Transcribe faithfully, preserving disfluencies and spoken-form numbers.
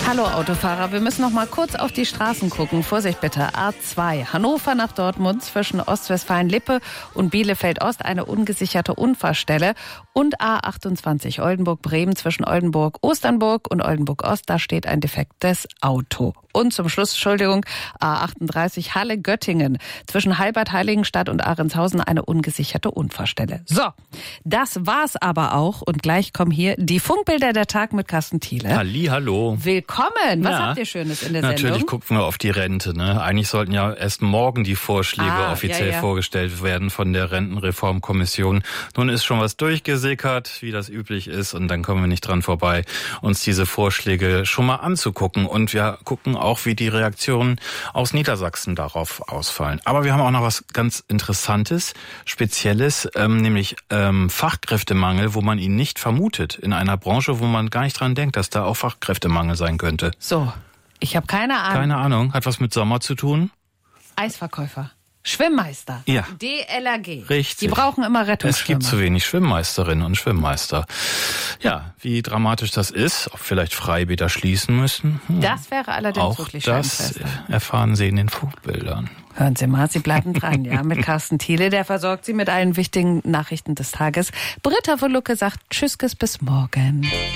Hallo Autofahrer, wir müssen noch mal kurz auf die Straßen gucken. Vorsicht bitte, A zwei, Hannover nach Dortmund zwischen Ostwestfalen-Lippe und Bielefeld-Ost eine ungesicherte Unfallstelle. Und A achtundzwanzig, Oldenburg-Bremen zwischen Oldenburg-Osternburg und Oldenburg-Ost, da steht ein defektes Auto. Und zum Schluss, Entschuldigung, A achtunddreißig, Halle-Göttingen zwischen Halbert-Heiligenstadt und Ahrentshausen eine ungesicherte Unfallstelle. So, das war's aber auch. Und gleich kommen hier die Funkbilder der Tag mit Carsten Thiele. Halli, hallo. Willkommen. Was ja, habt ihr Schönes in der natürlich Sendung? Natürlich gucken wir auf die Rente. Ne? Eigentlich sollten ja erst morgen die Vorschläge ah, offiziell ja, ja. vorgestellt werden von der Rentenreformkommission. Nun ist schon was durchgesickert, wie das üblich ist. Und dann kommen wir nicht dran vorbei, uns diese Vorschläge schon mal anzugucken. Und wir gucken auch, wie die Reaktionen aus Niedersachsen darauf ausfallen. Aber wir haben auch noch was ganz Interessantes, Spezielles, ähm, nämlich ähm, Fachkräftemangel, wo man ihn nicht vermutet. In einer Branche, wo man gar nicht dran denkt, dass da auch Fachkräftemangel sein könnte. So, ich habe keine Ahnung. Keine Ahnung. Hat was mit Sommer zu tun? Eisverkäufer. Schwimmmeister. Ja. D L R G. Richtig. Die brauchen immer Rettungsschwimmer. Es gibt zu wenig Schwimmmeisterinnen und Schwimmmeister. Ja, wie dramatisch das ist, ob vielleicht Freibäder schließen müssen. Hm. Das wäre allerdings auch wirklich das erfahren Sie in den Funkbildern. Hören Sie mal, Sie bleiben dran, ja, mit Carsten Thiele. Der versorgt Sie mit allen wichtigen Nachrichten des Tages. Britta von Lucke sagt Tschüsskes bis morgen.